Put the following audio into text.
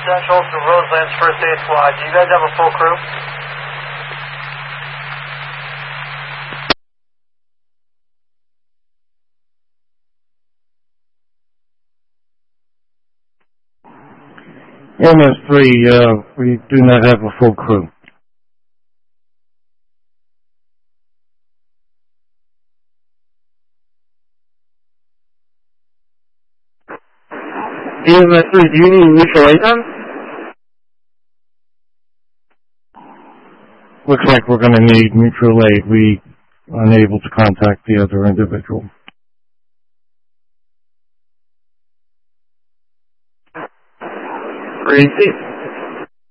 Central to Roseland's First Aid Squad. Do you guys have a full crew? MS3, we do not have a full crew. MS3, do you need mutual aid on? Looks like we're going to need mutual aid. We are unable to contact the other individual. Receive.